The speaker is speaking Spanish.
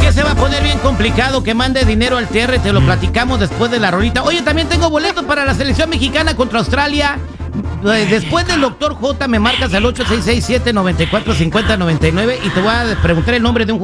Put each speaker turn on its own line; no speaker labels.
Oye, se va a poner bien complicado que mande dinero al TR, te lo platicamos después de la rolita. Oye, también tengo boletos para la selección mexicana contra Australia. Después del Dr. J me marcas al 8667-945099 y te voy a preguntar el nombre de un